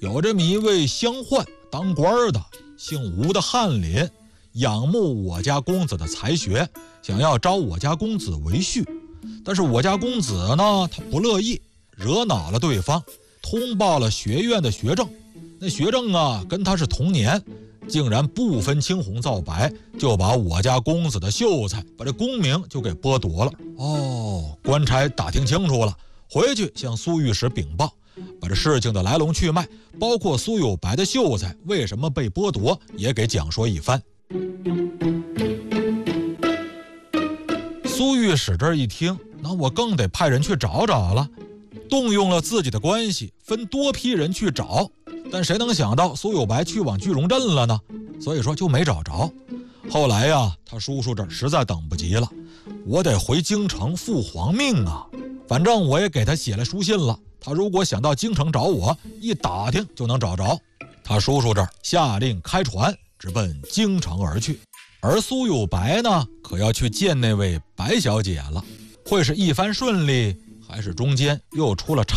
有这么一位乡宦当官的，姓吴的翰林，仰慕我家公子的才学，想要招我家公子为婿。但是我家公子呢，他不乐意，惹恼了对方，通报了学院的学政。那学政啊，跟他是同年，竟然不分青红皂白，就把我家公子的秀才，把这功名就给剥夺了。官差打听清楚了，回去向苏御史禀报，把这事情的来龙去脉，包括苏有白的秀才为什么被剥夺，也给讲说一番。苏御史这一听，那我更得派人去找找了，动用了自己的关系，分多批人去找。但谁能想到苏有白去往句容镇了呢？所以说就没找着。后来呀，他叔叔这实在等不及了，我得回京城复皇命啊！反正我也给他写了书信了，他如果想到京城找我，一打听就能找着。他叔叔这儿下令开船，直奔京城而去。而苏有白呢，可要去见那位白小姐了，会是一番顺利，还是中间又出了